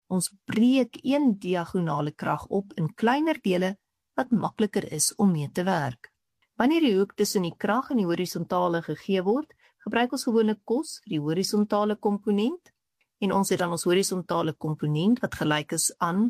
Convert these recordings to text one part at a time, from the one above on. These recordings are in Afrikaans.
Ons breek een diagonale krag op in kleiner dele wat makliker is om mee te werk. Wanneer die hoek tussen die krag en die horisontale gegee word, gebruik ons gewoonlik cos vir die horisontale komponent, en ons het dan ons horisontale komponent wat gelyk is aan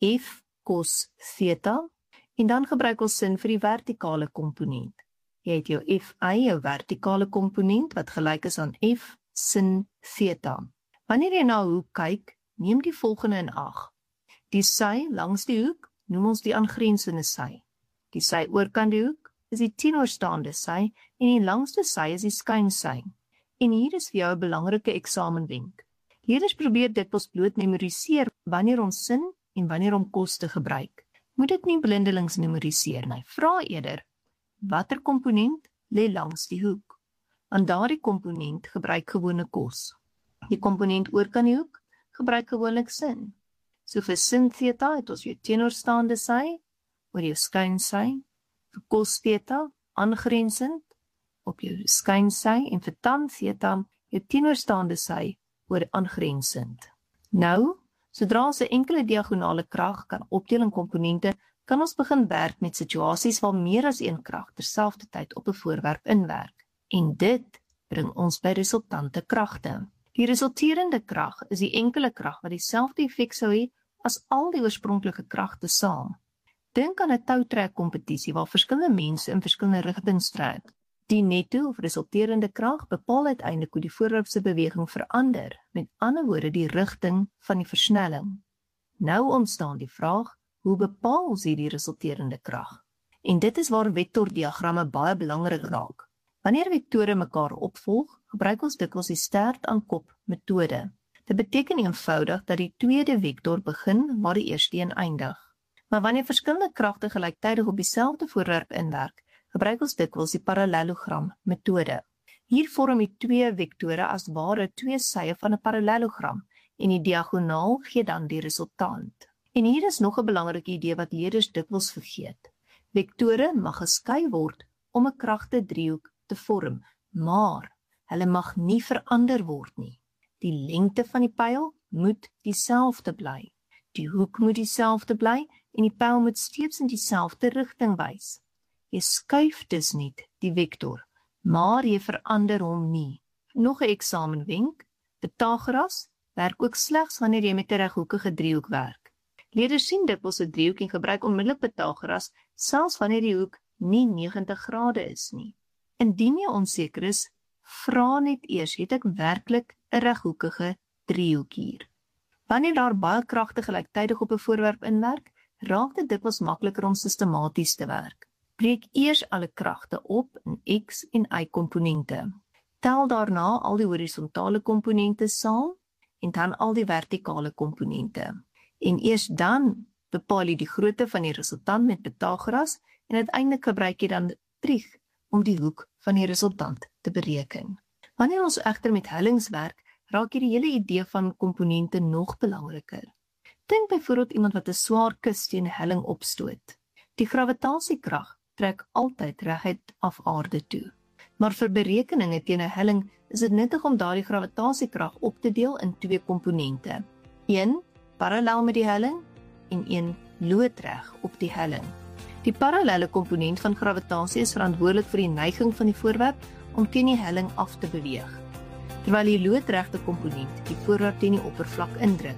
F cos theta, en dan gebruik ons sin vir die vertikale komponent. Jy het jou Fi, jou vertikale komponent, wat gelyk is aan F sin theta. Wanneer jy na 'n hoek kyk, neem die volgende in ag. Die sy langs die hoek noem ons die aangrensende sy. Die sy oorkant die hoek is die teenoorstaande sy en die langste sy is die skynsy. En hier is vir jou 'n belangrike eksamenwenk. Leerders probeer dikwels bloot memoriseer wanneer ons sin en wanneer om kos te gebruik. Moet dit nie blindelings memoriseer nie. Vra eerder, watter komponent lê langs die hoek? Aan daardie komponent gebruik gewone kos. Die komponent oorkant die hoek gebruik gewoonlik sin. So vir sin theta het ons jou teenoorstaande sy oor jou skynsy, vir cos theta aangrensend op jou skynsy en vir tan theta jou teenoorstaande sy oor aangrensend. Nou, sodra ons 'n enkele diagonale krag kan opdeel in komponente, kan ons begin werk met situasies waar meer as een krag terselfdertyd op 'n voorwerp inwerk. En dit bring ons by resultante kragte. Die resulterende krag is die enkele krag wat dieselfde effek sou hê as al die oorspronklike kragte saam. Dink aan 'n toutrek-kompetisie waar verskillende mense in verskillende rigtings trek. Die netto of resulterende krag bepaal uiteindelik hoe die voorwerp se beweging verander, met ander woorde die rigting van die versnelling. Nou ontstaan die vraag, hoe bepaal ons hierdie resulterende krag? En dit is waar vektordiagramme baie belangrik raak. Wanneer vektore mekaar opvolg, gebruik ons dikwels die stert aan kop metode. Dit beteken eenvoudig dat die tweede vektor begin waar die eerste een eindig. Maar wanneer verskillende kragte gelyktydig op dieselfde voorwerp inwerk, gebruik ons dikwels die parallelogram metode. Hier vorm die twee vektore as ware twee sye van 'n parallelogram en die diagonaal gee dan die resultant. En hier is nog 'n belangrike idee wat leerders dikwels vergeet. Vektore mag geskei word om 'n kragte-driehoek te vorm, maar hulle mag nie verander word nie. Die lengte van die pyl moet dieselfde bly. Die hoek moet dieselfde bly en die pyl moet steeds in dieselfde rigting wys. Jy skuif dus nie die vektor, maar jy verander hom nie. Nog 'n eksamenwenk, Pythagoras werk ook slegs wanneer jy met 'n reghoekige driehoek werk. Leerders sien dikwels 'n driehoek en gebruik onmiddellik Pythagoras, selfs wanneer die hoek nie 90 grade is nie. Indien jy onseker is, vra net eers, het ek werklik 'n reghoekige driehoek hier? Wanneer daar baie kragte gelyktydig op 'n voorwerp inwerk, raak dit dikwels makliker om sistematies te werk. Breek eers alle kragte op in x en y komponente. Tel daarna al die horisontale komponente saam en dan al die vertikale komponente. En eers dan bepaal jy die grootte van die resultant met Pythagoras en uiteindelik gebruik jy dan trig om die hoek van die resultant te bereken. Wanneer ons egter met hellings werk, raak die hele idee van komponente nog belangriker. Dink byvoorbeeld iemand wat 'n swaar kus teen 'n helling opstoot. Die gravitasiekrag trek altyd reguit af aarde toe. Maar vir berekeninge teen 'n helling is dit nuttig om daardie gravitasiekrag op te deel in twee komponente. Een parallel met die helling en een loodreg op die helling. Die parallelle komponent van gravitasie is verantwoordelik vir die neiging van die voorwerp om teen die helling af te beweeg, terwyl die loodregte komponent die voorwerp teen die oppervlak indruk.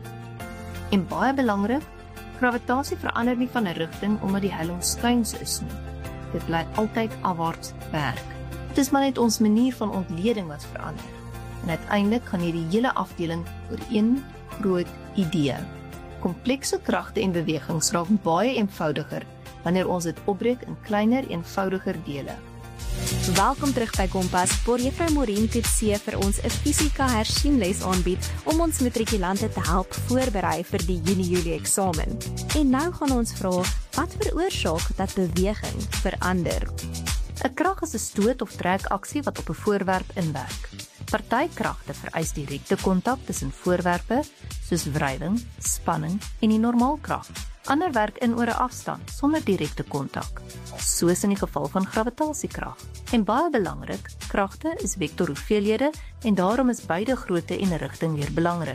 En baie belangrik, gravitasie verander nie van 'n rigting omdat die helling skuins is nie. Dit bly altyd afwaarts werk. Dit is maar net ons manier van ontleding wat verander. En uiteindelik gaan hierdie hele afdeling oor een groot idee. Komplekse kragte en bewegings raak baie eenvoudiger wanneer ons dit opbreek in kleiner, eenvoudiger dele. Welkom terug by Kompas, waar Juffrou Maureen Coetzee vir ons 'n fisika hersienles aanbied om ons matrikulante te help voorberei vir die Junie-Julie eksamen. En nou gaan ons vra, wat veroorsaak dat beweging verander? 'n Krag is 'n stoot of trekaksie wat op 'n voorwerp inwerk. Party kragte vereis direkte kontak tussen voorwerpe, soos wrywing, spanning en die normaalkrag. Ander werk in oor 'n afstand sonder direkte kontak, soos in die geval van gravitasiekrag. En baie belangrik, kragte is vektorhoeveelhede en daarom is beide grootte en rigting weer belangrik.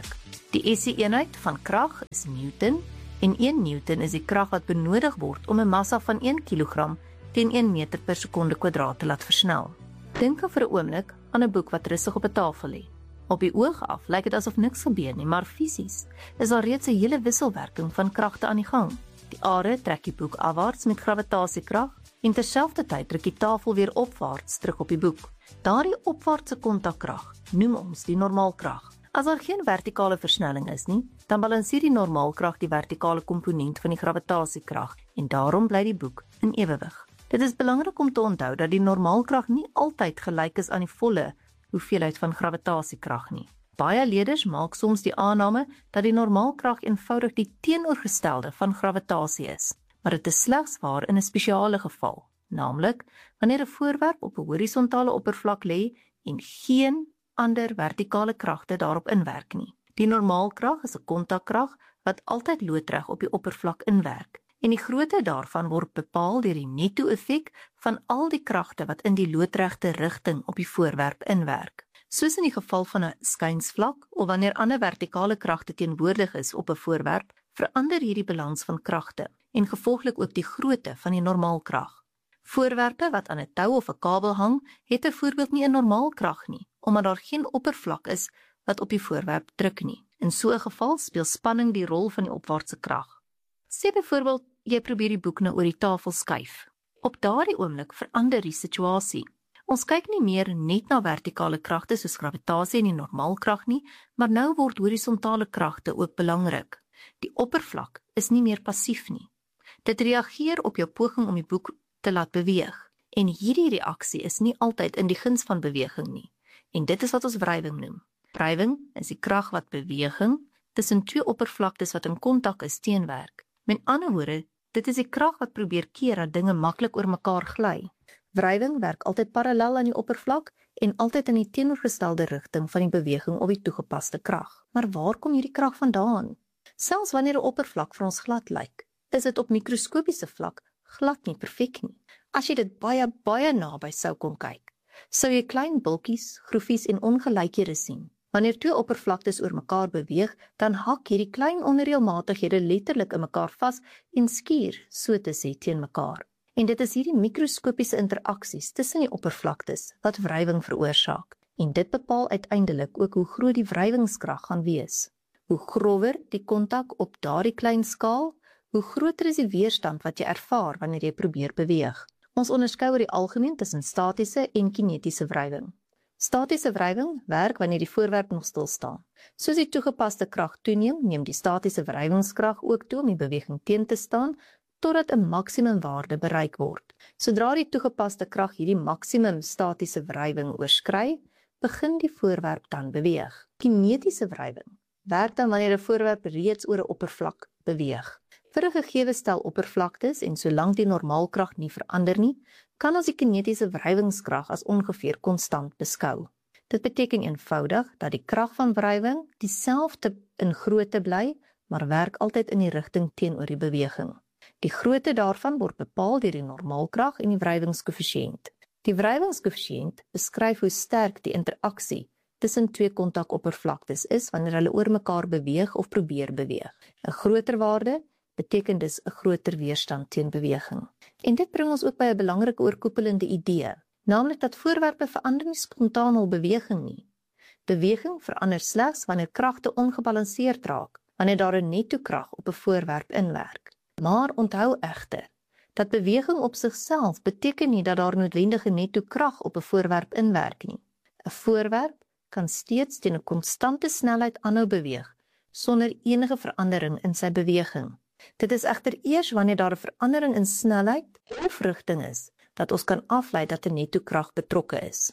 Die SI-eenheid van krag is Newton en 1 Newton is die krag wat benodig word om 'n massa van 1 kg teen 1 meter per sekonde kwadraat te laat versnel. Dink vir 'n oomblik aan 'n boek wat rustig op 'n tafel lê. Op die oog af lyk dit asof niks gebeur nie, maar fisies is daar reeds 'n hele wisselwerking van kragte aan die gang. Die aarde trek die boek afwaarts met gravitasiekrag en terselfdertyd druk die tafel weer opwaarts terug op die boek. Daardie opwaartse kontakkrag noem ons die normaalkrag. As daar geen vertikale versnelling is nie, dan balanseer die normaalkrag die vertikale komponent van die gravitasiekrag en daarom bly die boek in ewewig. Dit is belangrik om te onthou dat die normaalkrag nie altyd gelyk is aan die volle hoeveelheid van gravitasiekrag nie. Baie leerders maak soms die aanname dat die normaalkrag eenvoudig die teenoorgestelde van gravitasie is, maar dit is slegs waar in 'n spesiale geval, naamlik wanneer 'n voorwerp op 'n horisontale oppervlak lê en geen ander vertikale kragte daarop inwerk nie. Die normaalkrag is 'n kontakkrag wat altyd loodreg op die oppervlak inwerk, en die grootte daarvan word bepaal deur die netto-effek van al die kragte wat in die loodregte rigting op die voorwerp inwerk. Soos in die geval van 'n skynsvlak of wanneer ander vertikale kragte teenwoordig is op 'n voorwerp, verander hierdie balans van kragte en gevolglik ook die grootte van die normaalkrag. Voorwerpe wat aan 'n tou of 'n kabel hang, het byvoorbeeld nie 'n normaalkrag nie, omdat daar geen oppervlak is wat op die voorwerp druk nie. In so 'n geval speel spanning die rol van die opwaartse krag. Sê byvoorbeeld, jy probeer die boek nou oor die tafel skuif. Op daardie oomblik verander die situasie. Ons kyk nie meer net na vertikale kragte soos gravitasie en die normaalkrag nie, maar nou word horisontale kragte ook belangrik. Die oppervlak is nie meer passief nie. Dit reageer op jou poging om die boek te laat beweeg. En hierdie reaksie is nie altyd in die guns van beweging nie. En dit is wat ons wrywing noem. Wrywing is die krag wat beweging tussen twee oppervlaktes wat in kontak is teenwerk. Met ander woorde, dit is die krag wat probeer keer dat dinge maklik oor mekaar gly. Wrywing werk altyd parallel aan die oppervlak en altyd in die teenoorgestelde rigting van die beweging of die toegepaste krag. Maar waar kom hierdie krag vandaan? Selfs wanneer 'n oppervlak vir ons glad lyk, is dit op mikroskopiese vlak glad nie perfek nie. As jy dit baie naby sou kon kyk, sou jy klein bultjies, groefies en ongelykhede sien. Wanneer twee oppervlaktes oor mekaar beweeg, dan hak hierdie klein onreëlmatighede letterlik in mekaar vas en skuur, so te sê, teen mekaar. En dit is hierdie mikroskopiese interaksies tussen die oppervlaktes wat wrywing veroorsaak. En dit bepaal uiteindelik ook hoe groot die wrywingskrag gaan wees. Hoe grower die kontak op daardie klein skaal, hoe groter is die weerstand wat jy ervaar wanneer jy probeer beweeg. Ons onderskei oor die algemeen tussen statiese en kinetiese wrywing. Statiese wrywing werk wanneer die voorwerp nog stil staan. Soos die toegepaste krag toeneem, neem die statiese wrywingskrag ook toe om die beweging teen te staan, totdat 'n maksimumwaarde bereik word. Sodra die toegepaste krag hierdie maksimum statiese wrywing oorskry, begin die voorwerp dan beweeg. Kinetiese wrywing werk dan wanneer 'n voorwerp reeds oor 'n oppervlak beweeg. Vir 'n gegeewe stel oppervlaktes en solank die normaalkrag nie verander nie, kan ons die kinetiese wrywingskrag as ongeveer konstant beskou. Dit beteken eenvoudig dat die krag van wrywing dieselfde in grootte bly, maar werk altyd in die rigting teenoor die beweging. Die grootte daarvan word bepaal deur die normaalkrag en die wrywingskoëffisiënt. Die wrywingskoëffisiënt beskryf hoe sterk die interaksie tussen twee kontakoppervlaktes is wanneer hulle oor mekaar beweeg of probeer beweeg. 'n Groter waarde beteken dus 'n groter weerstand teen beweging. En dit bring ons ook by 'n belangrike oorkoepelende idee, naamlik dat voorwerpe verander nie spontaan hul beweging nie. Beweging verander slegs wanneer kragte ongebalanseerd raak, wanneer daar 'n netto-krag op 'n voorwerp inwerk. Maar onthou egter, dat beweging op sigself beteken nie dat daar noodwendige netto-krag op 'n voorwerp inwerk nie. 'n Voorwerp kan steeds teen 'n konstante snelheid aanhou beweeg, sonder enige verandering in sy beweging. Dit is egter eers wanneer daar 'n verandering in snelheid of rigting is, dat ons kan aflei dat 'n netto-krag betrokke is.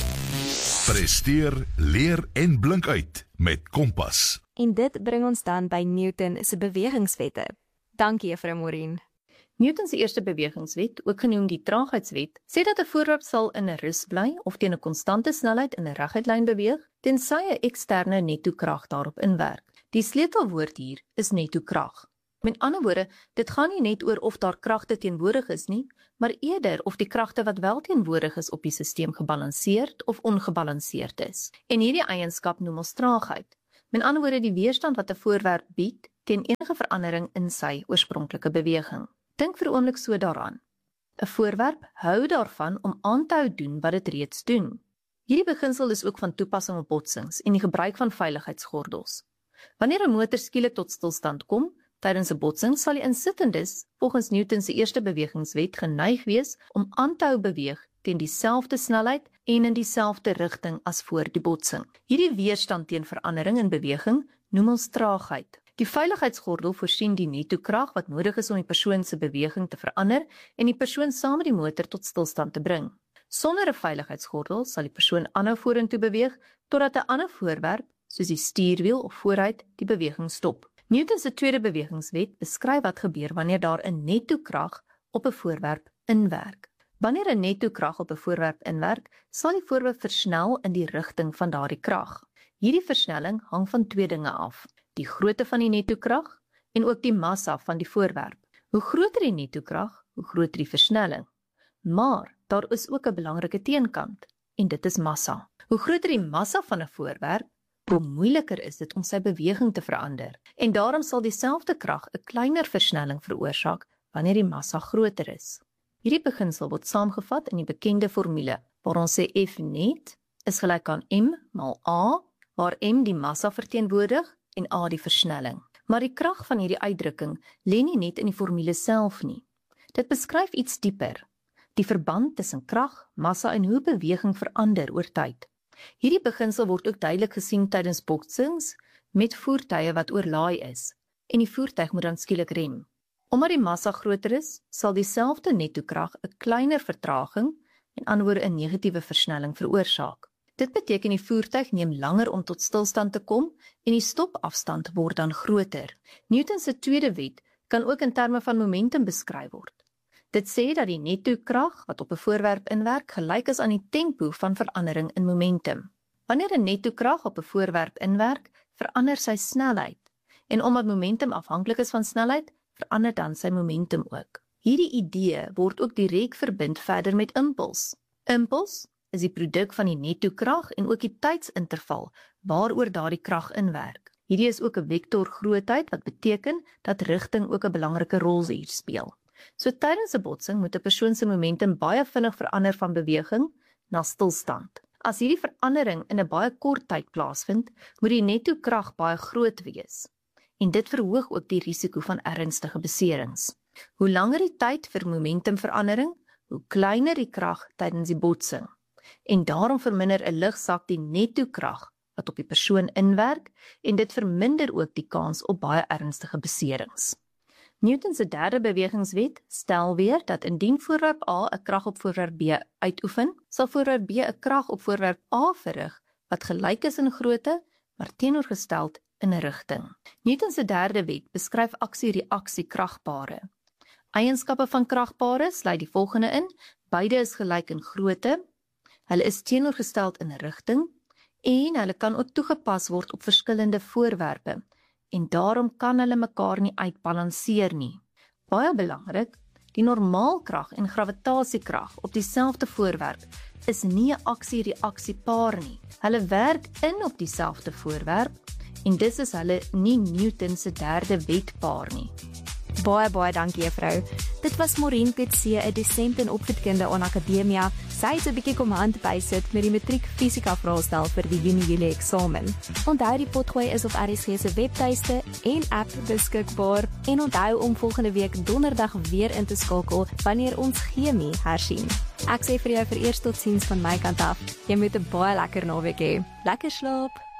Presteer, leer en blink uit met Kompas. En dit bring ons dan by Newton se bewegingswette. Dankie Juffrou Morien. Newton se eerste bewegingswet, ook genoem die traagheidswet, sê dat 'n voorwerp sal in 'n rus bly of teen 'n konstante snelheid in 'n reguit lyn beweeg, tensy 'n eksterne netto-krag daarop inwerk. Die sleutelwoord hier is netto-krag. Met ander woorde, dit gaan nie net oor of daar kragte teenwoordig is nie, maar eerder of die kragte wat wel teenwoordig is op die sisteem gebalanseerd of ongebalanseerd is. En hierdie eienskap noem ons traagheid. Met ander woorde die weerstand wat 'n voorwerp bied teen enige verandering in sy oorspronklike beweging. Dink vir 'n oomblik so daaraan. 'n Voorwerp hou daarvan om aan te hou doen wat dit reeds doen. Hierdie beginsel is ook van toepassing op botsings en die gebruik van veiligheidsgordels. Wanneer 'n motor skielik tot stilstand kom, tydens 'n botsing sal die insittendes volgens Newton se eerste bewegingswet geneig wees om aan te hou beweeg teen dieselfde snelheid en in dieselfde rigting as voor die botsing. Hierdie weerstand teen verandering in beweging noem ons traagheid. Die veiligheidsgordel voorsien die netto-krag wat nodig is om die persoon se beweging te verander en die persoon saam met die motor tot stilstand te bring. Sonder 'n veiligheidsgordel sal die persoon aanhou vorentoe beweeg totdat 'n ander voorwerp, soos die stuurwiel of vooruit, die beweging stop. Newton se tweede bewegingswet beskryf wat gebeur wanneer daar 'n netto-krag op 'n voorwerp inwerk. Wanneer 'n netto-krag op 'n voorwerp inwerk, sal die voorwerp versnel in die rigting van daardie krag. Hierdie versnelling hang van twee dinge af: die grootte van die netto-krag en ook die massa van die voorwerp. Hoe groter die netto-krag, hoe groter die versnelling. Maar daar is ook 'n belangrike teenkant, en dit is massa. Hoe groter die massa van 'n voorwerp, hoe moeiliker is dit om sy beweging te verander. En daarom sal dieselfde krag 'n kleiner versnelling veroorsaak wanneer die massa groter is. Hierdie beginsel word saamgevat in die bekende formule, waar ons sê F net is gelyk aan m maal a, waar m die massa verteenwoordig en a die versnelling. Maar die krag van hierdie uitdrukking lê nie net in die formule self nie. Dit beskryf iets dieper: die verband tussen krag, massa en hoe beweging verander oor tyd. Hierdie beginsel word ook duidelik gesien tydens botsings met voertuie wat oorlaai is, en die voertuig moet dan skielik rem. Omdat die massa groter is, sal dieselfde netto-krag 'n kleiner vertraging, en anderswoorde 'n negatiewe versnelling veroorsaak. Dit beteken die voertuig neem langer om tot stilstand te kom en die stopafstand word dan groter. Newton se tweede wet kan ook in terme van momentum beskryf word. Dit sê dat die netto-krag wat op 'n voorwerp inwerk gelyk is aan die tempo van verandering in momentum. Wanneer 'n netto-krag op 'n voorwerp inwerk, verander sy snelheid. En omdat momentum afhanklik is van snelheid, verander dan sy momentum ook. Hierdie idee word ook direk verbind verder met impuls. Impuls is die produk van die netto-krag en ook die tydsinterval waaroor daardie krag inwerk. Hierdie is ook 'n vektor grootheid wat beteken dat rigting ook 'n belangrike rol hier speel. So tydens 'n botsing moet 'n persoon se momentum baie vinnig verander van beweging na stilstand. As hierdie verandering in 'n baie kort tyd plaasvind, moet die netto-krag baie groot wees. En dit verhoog ook die risiko van ernstige beserings. Hoe langer die tyd vir momentumverandering, hoe kleiner die krag tydens die botsing. En daarom verminder 'n ligsak die netto-krag wat op die persoon inwerk en dit verminder ook die kans op baie ernstige beserings. Newton se derde bewegingswet stel weer dat indien voorwerp A 'n krag op voorwerp B uitoefen, sal voorwerp B 'n krag op voorwerp A verrig wat gelyk is in grootte, maar teenoorgesteld in 'n rigting. Newton se derde wet beskryf aksie-reaksie kragpare. Eienskappe van kragpare sluit die volgende in: beide is gelyk in grootte, hulle is teenoorgesteld in 'n rigting en hulle kan ook toegepas word op verskillende voorwerpe. En daarom kan hulle mekaar nie uitbalanseer nie. Baie belangrik, die normaalkrag en gravitasiekrag op dieselfde voorwerp is nie 'n aksie-reaksie-paar nie. Hulle werk in op dieselfde voorwerp en dis is hulle nie Newton se derde wetpaar nie. Baie dankie juffrou. Dit was Maureen Coetzee, 'n dosent in opvoedkunde aan Akademia. Sy het 'n bietjie kom hand bysit met die matriek fisika vraestel vir die Junie-Julie eksamen. Onthou die potgooi is op RSG se webtuiste en app beskikbaar en onthou om volgende week donderdag weer in te skakel wanneer ons chemie hersien. Ek sê vir jou vereers totsiens van my kant af. Jy moet 'n baie lekker naweek hê. Lekker slaap.